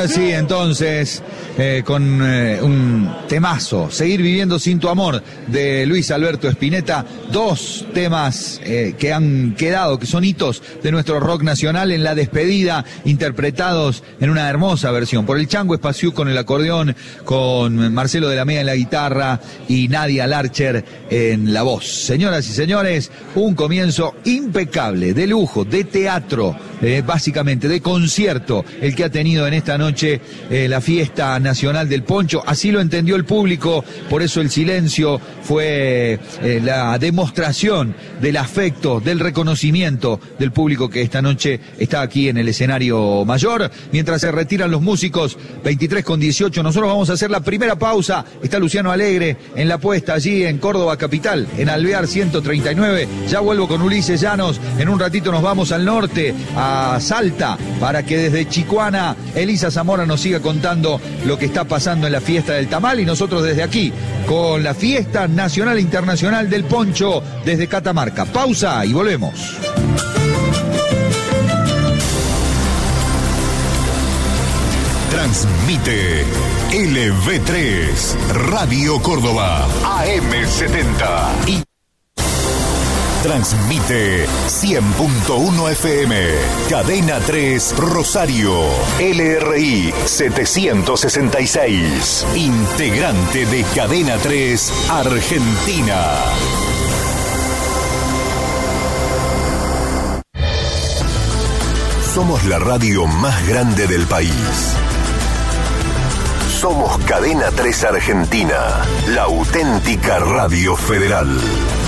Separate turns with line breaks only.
Ahora sí, entonces, con un temazo, Seguir viviendo sin tu amor, de Luis Alberto Spinetta. Dos temas que han quedado, que son hitos de nuestro rock nacional en la despedida, interpretados en una hermosa versión por el Chango Espaciú con el acordeón, con Marcelo de la Mea en la guitarra y Nadia Larcher en la voz. Señoras y señores, un comienzo impecable, de lujo, de teatro, básicamente de concierto, el que ha tenido en esta noche la fiesta nacional del poncho. Así lo entendió el público, por eso el silencio fue la demostración del afecto, del reconocimiento del público que esta noche está aquí en el escenario mayor. Mientras se retiran los músicos, 23:18, nosotros vamos a hacer la primera pausa. Está Luciano Alegre en la puesta allí en Córdoba capital, en Alvear 139. Ya vuelvo con Ulises Llanos. En un ratito nos vamos al norte, a Salta, para que desde Chicuana Elisa Zamora nos siga contando lo que está pasando en la fiesta del tamal, y nosotros desde aquí con la fiesta nacional e internacional del poncho desde Catamarca. Pausa y volvemos.
Transmite LV3 Radio Córdoba AM70 y transmite 100.1 FM Cadena 3 Rosario LRI 766, integrante de Cadena 3 Argentina. Somos la radio más grande del país. Somos Cadena 3 Argentina, la auténtica radio federal.